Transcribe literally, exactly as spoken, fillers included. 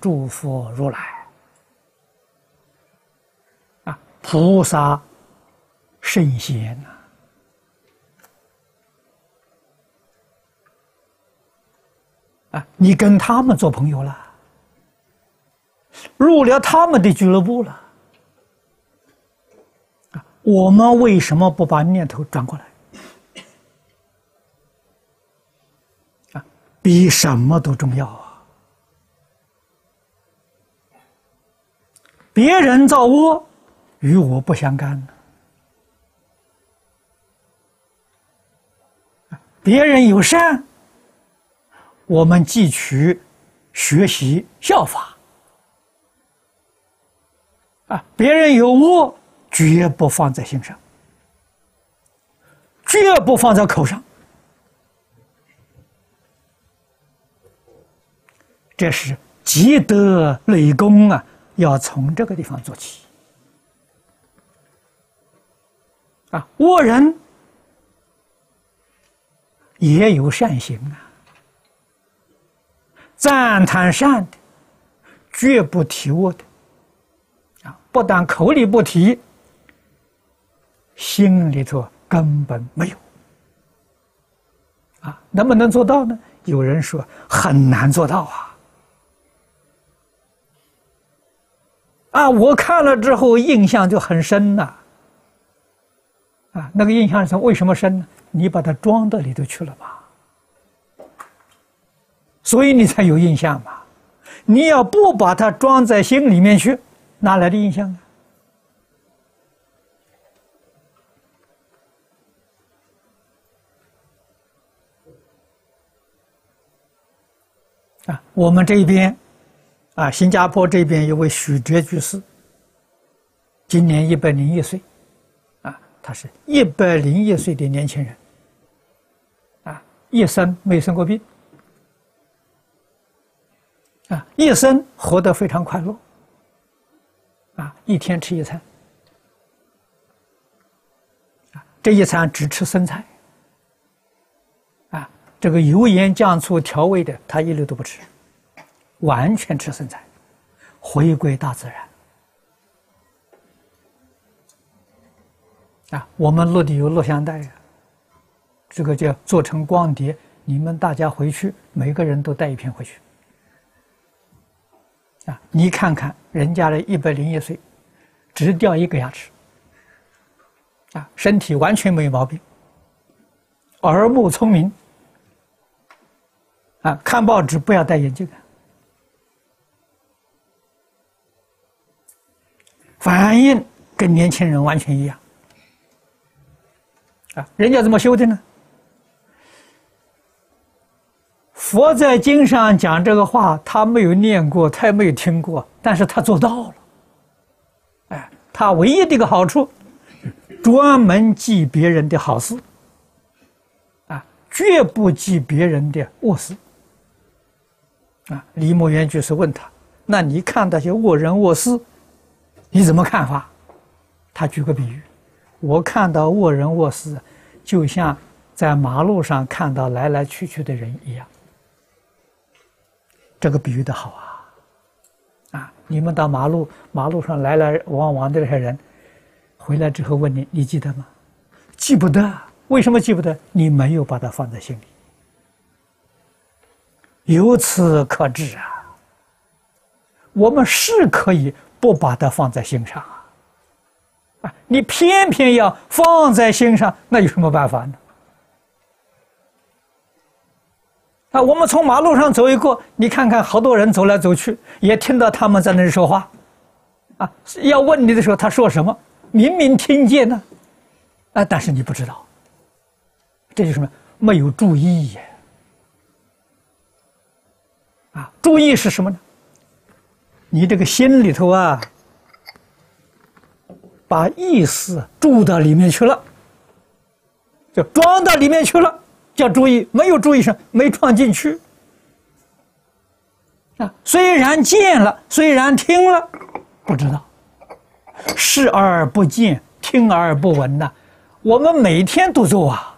诸佛如来啊，菩萨圣贤呐、啊，啊，你跟他们做朋友了，入了他们的俱乐部了。啊，我们为什么不把念头转过来？啊，比什么都重要啊！别人造恶，与我不相干。别人有善，我们汲取学习效法。啊，别人有恶，绝不放在心上，绝不放在口上。这是积德累功啊！要从这个地方做起啊！恶人也有善行啊，赞叹善的，绝不提恶的啊！不但口里不提，心里头根本没有啊！能不能做到呢？有人说很难做到啊！啊，我看了之后印象就很深呐、啊，啊，那个印象是为什么深呢？你把它装到里头去了吧，所以你才有印象嘛。你要不把它装在心里面去，哪来的印象啊？啊，我们这边。啊，新加坡这边有位许哲居士，今年一百零一岁，啊，他是一百零一岁的年轻人，啊，一生没生过病，啊，一生活得非常快乐，啊，一天吃一餐，啊，这一餐只吃生菜，啊，这个油盐酱醋调味的他一律都不吃。完全吃生菜，回归大自然。啊，我们录的有录像带呀、啊，这个叫做成光碟，你们大家回去，每个人都带一片回去。啊，你看看人家的一百零一岁，只掉一个牙齿，啊，身体完全没有毛病，耳目聪明，啊，看报纸不要戴眼镜啊。反应跟年轻人完全一样，啊，人家怎么修的呢？佛在经上讲这个话，他没有念过，他也没有听过，但是他做到了。哎，他唯一的一个好处，专门记别人的好事，啊，绝不记别人的恶事。啊，李默元居士问他：“那你看那些恶人恶事？”你怎么看法？他举个比喻，我看到恶人恶事，就像在马路上看到来来去去的人一样。这个比喻的好啊！啊，你们到马路马路上来来往往的这些人，回来之后问你，你记得吗？记不得。为什么记不得？你没有把它放在心里。由此可知啊，我们是可以不把它放在心上啊！啊，你偏偏要放在心上，那有什么办法呢？啊，我们从马路上走一过，你看看，好多人走来走去，也听到他们在那里说话，啊，要问你的时候，他说什么？明明听见呢，啊，但是你不知道，这就是什么？没有注意呀！啊，注意是什么呢？你这个心里头啊，把意思注到里面去了，就装到里面去了，叫注意。没有注意上，没装进去啊。虽然见了，虽然听了，不知道，视而不见，听而不闻呐、啊。我们每天都做啊。